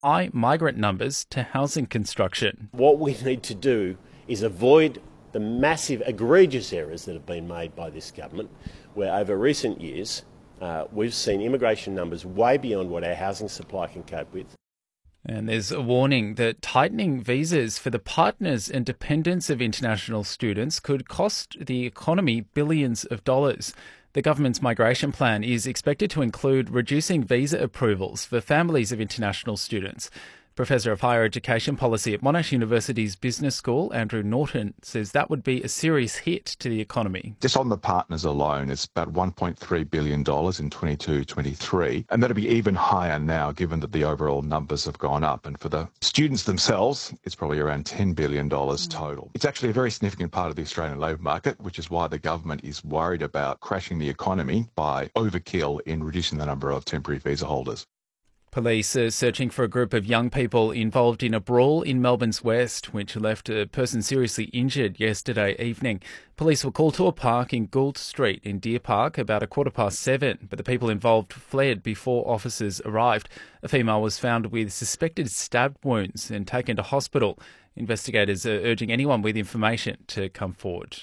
high migrant numbers to housing construction. What we need to do is avoid the massive, egregious errors that have been made by this government, where over recent years we've seen immigration numbers way beyond what our housing supply can cope with. And there's a warning that tightening visas for the partners and dependents of international students could cost the economy billions of dollars. The government's migration plan is expected to include reducing visa approvals for families of international students. Professor of Higher Education Policy at Monash University's Business School, Andrew Norton, says that would be a serious hit to the economy. Just on the partners alone, it's about $1.3 billion in 22-23, and that'll be even higher now given that the overall numbers have gone up. And for the students themselves, it's probably around $10 billion total. It's actually a very significant part of the Australian labour market, which is why the government is worried about crashing the economy by overkill in reducing the number of temporary visa holders. Police are searching for a group of young people involved in a brawl in Melbourne's west, which left a person seriously injured yesterday evening. Police were called to a park in Gould Street in Deer Park about 7:15, but the people involved fled before officers arrived. A female was found with suspected stab wounds and taken to hospital. Investigators are urging anyone with information to come forward.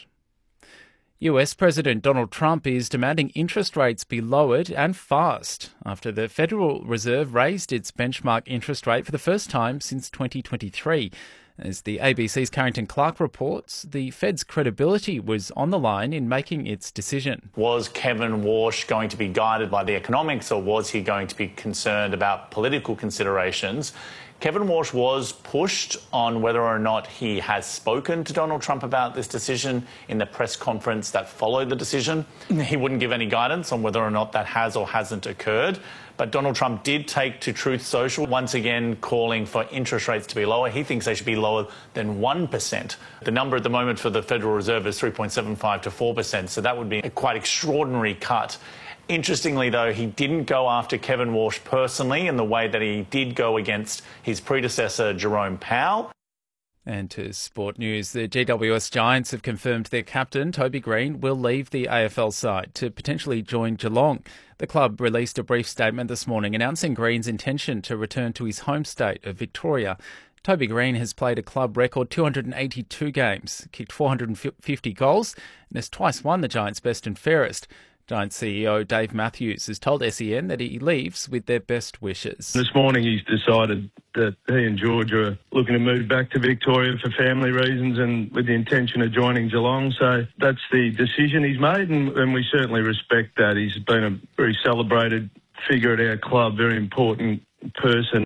US President Donald Trump is demanding interest rates be lowered and fast after the Federal Reserve raised its benchmark interest rate for the first time since 2023. As the ABC's Carrington Clark reports, the Fed's credibility was on the line in making its decision. Was Kevin Warsh going to be guided by the economics, or was he going to be concerned about political considerations? Kevin Warsh was pushed on whether or not he has spoken to Donald Trump about this decision in the press conference that followed the decision. He wouldn't give any guidance on whether or not that has or hasn't occurred. But Donald Trump did take to Truth Social, once again calling for interest rates to be lower. He thinks they should be lower than 1%. The number at the moment for the Federal Reserve is 3.75 to 4%, so that would be a quite extraordinary cut. Interestingly, though, he didn't go after Kevin Warsh personally in the way that he did go against his predecessor, Jerome Powell. And to sport news, the GWS Giants have confirmed their captain, Toby Green, will leave the AFL side to potentially join Geelong. The club released a brief statement this morning announcing Green's intention to return to his home state of Victoria. Toby Green has played a club record 282 games, kicked 450 goals, and has twice won the Giants' best and fairest. Giants CEO Dave Matthews has told SEN that he leaves with their best wishes. This morning he's decided that he and George are looking to move back to Victoria for family reasons and with the intention of joining Geelong. So that's the decision he's made, and we certainly respect that. He's been a very celebrated figure at our club, very important person.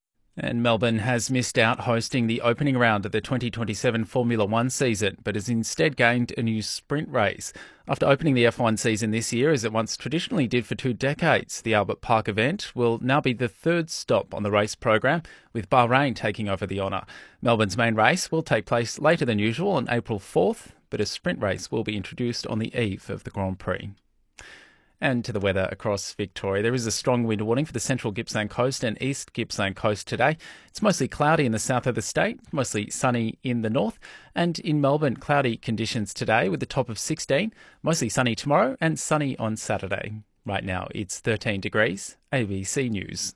And Melbourne has missed out hosting the opening round of the 2027 Formula One season, but has instead gained a new sprint race. After opening the F1 season this year, as it once traditionally did for 2 decades, the Albert Park event will now be the third stop on the race program, with Bahrain taking over the honour. Melbourne's main race will take place later than usual on April 4th, but a sprint race will be introduced on the eve of the Grand Prix. And to the weather across Victoria. There is a strong wind warning for the central Gippsland coast and east Gippsland coast today. It's mostly cloudy in the south of the state, mostly sunny in the north. And in Melbourne, cloudy conditions today with a top of 16, mostly sunny tomorrow and sunny on Saturday. Right now it's 13 degrees. ABC News.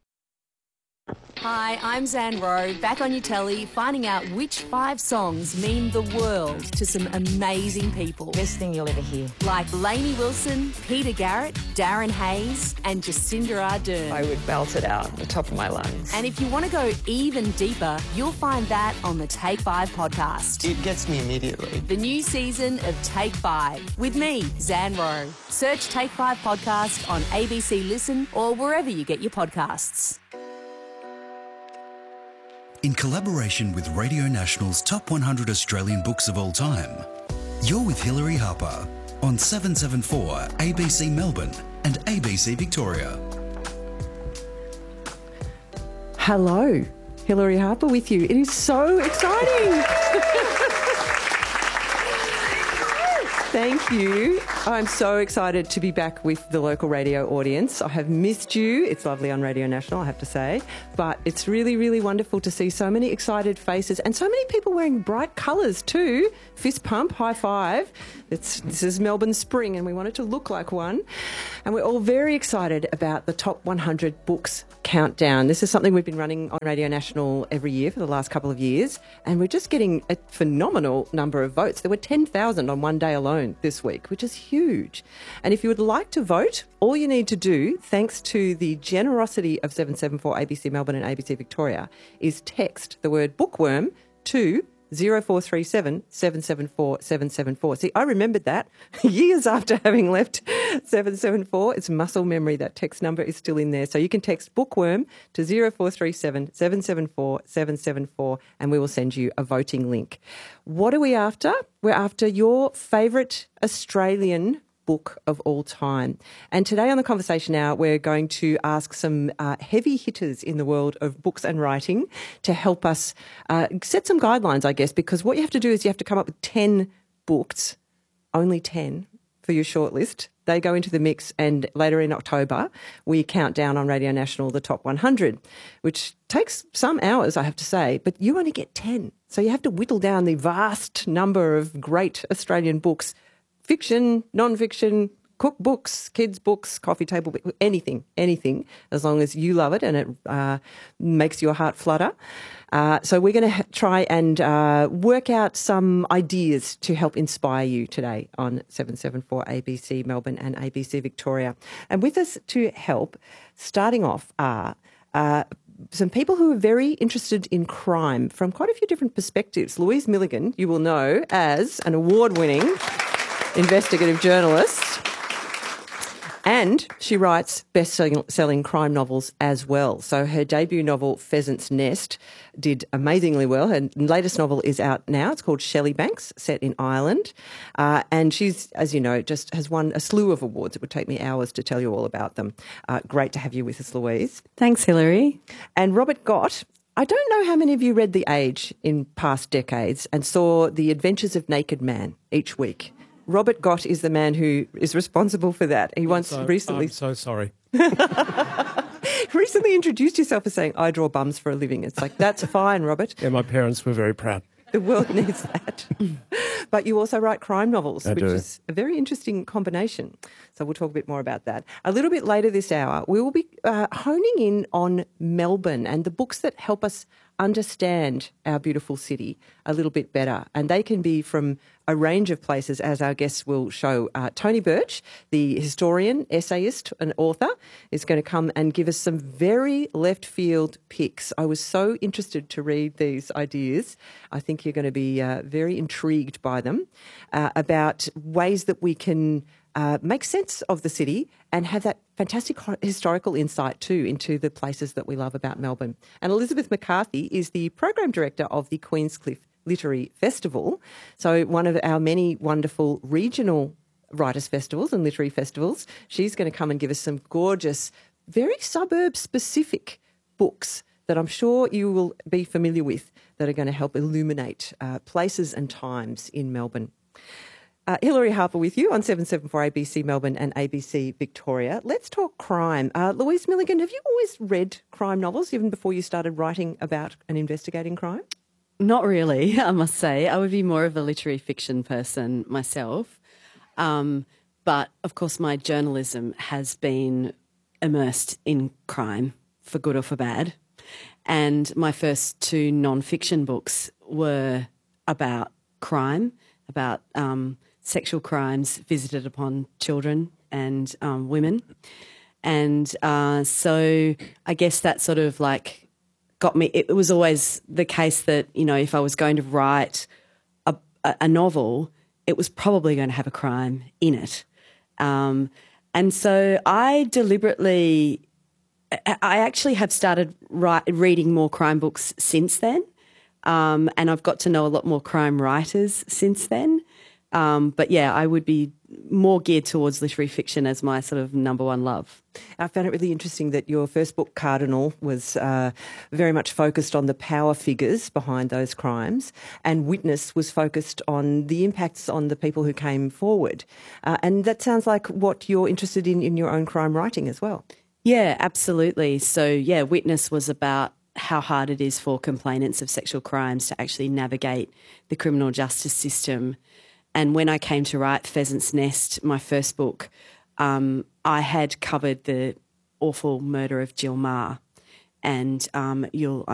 Hi, I'm Zan Rowe, back on your telly, finding out which 5 songs mean the world to some amazing people. Best thing you'll ever hear. Like Lainey Wilson, Peter Garrett, Darren Hayes and Jacinda Ardern. I would belt it out at the top of my lungs. And if you want to go even deeper, you'll find that on the Take 5 podcast. It gets me immediately. The new season of Take 5 with me, Zan Rowe. Search Take 5 podcast on ABC Listen or wherever you get your podcasts. In collaboration with Radio National's Top 100 Australian Books of All Time, you're with Hilary Harper on 774 ABC Melbourne and ABC Victoria. Hello, Hilary Harper with you. It is so exciting. Thank you. I'm so excited to be back with the local radio audience. I have missed you. It's lovely on Radio National, I have to say. But it's really, really wonderful to see so many excited faces and so many people wearing bright colours too. Fist pump, high five. This is Melbourne Spring and we want it to look like one. And we're all very excited about the Top 100 Books Countdown. This is something we've been running on Radio National every year for the last couple of years. And we're just getting a phenomenal number of votes. There were 10,000 on one day alone this week, which is huge. And if you would like to vote, all you need to do, thanks to the generosity of 774 ABC Melbourne and ABC Victoria, is text the word bookworm to 0437 774 774. See, I remembered that years after having left 774. It's muscle memory. That text number is still in there. So you can text bookworm to 0437 774 774 and we will send you a voting link. What are we after? We're after your favourite Australian book of all time. And today on the Conversation Hour, we're going to ask some heavy hitters in the world of books and writing to help us set some guidelines, I guess, because what you have to do is you have to come up with 10 books, only 10 for your shortlist. They go into the mix and later in October, we count down on Radio National the top 100, which takes some hours, I have to say, but you only get 10. So you have to whittle down the vast number of great Australian books, fiction, non-fiction, cookbooks, kids' books, coffee table, anything, as long as you love it and it makes your heart flutter. So we're going to try and work out some ideas to help inspire you today on 774 ABC Melbourne and ABC Victoria. And with us to help, starting off, are some people who are very interested in crime from quite a few different perspectives. Louise Milligan, you will know as an award-winning investigative journalist, and she writes best-selling crime novels as well. So her debut novel, Pheasant's Nest, did amazingly well. Her latest novel is out now. It's called Shelleybanks, set in Ireland. And she's, as you know, just has won a slew of awards. It would take me hours to tell you all about them. Great to have you with us, Louise. Thanks, Hilary. And Robert Gott. I don't know how many of you read The Age in past decades and saw The Adventures of Naked Man each week. Robert Gott is the man who is responsible for that. He recently... I'm so sorry. recently introduced yourself as saying, I draw bums for a living. It's like, that's fine, Robert. Yeah, my parents were very proud. The world needs that. But you also write crime novels, which is a very interesting combination. So we'll talk a bit more about that. A little bit later this hour, we will be honing in on Melbourne and the books that help us understand our beautiful city a little bit better. And they can be from a range of places, as our guests will show. Tony Birch, the historian, essayist and author, is going to come and give us some very left field picks. I was so interested to read these ideas. I think you're going to be very intrigued by them, about ways that we can make sense of the city and have that fantastic historical insight too into the places that we love about Melbourne. And Elizabeth McCarthy is the program director of the Queenscliff Literary Festival. So one of our many wonderful regional writers' festivals and literary festivals. She's going to come and give us some gorgeous, very suburb-specific books that I'm sure you will be familiar with that are going to help illuminate places and times in Melbourne. Hilary Harper with you on 774 ABC Melbourne and ABC Victoria. Let's talk crime. Louise Milligan, have you always read crime novels even before you started writing about and investigating crime? Not really, I must say. I would be more of a literary fiction person myself. But, of course, my journalism has been immersed in crime, for good or for bad. And my first two non-fiction books were about crime, about sexual crimes visited upon children and women. And so I guess that sort of like got me. It was always the case that, you know, if I was going to write a novel, it was probably going to have a crime in it. And so I actually have started reading more crime books since then. And I've got to know a lot more crime writers since then. But yeah, I would be more geared towards literary fiction as my sort of number one love. I found it really interesting that your first book, Cardinal, was very much focused on the power figures behind those crimes, and Witness was focused on the impacts on the people who came forward. And that sounds like what you're interested in your own crime writing as well. Yeah, absolutely. So, yeah, Witness was about how hard it is for complainants of sexual crimes to actually navigate the criminal justice system. And when I came to write Pheasant's Nest, my first book, I had covered the awful murder of Jill Meagher. And I'm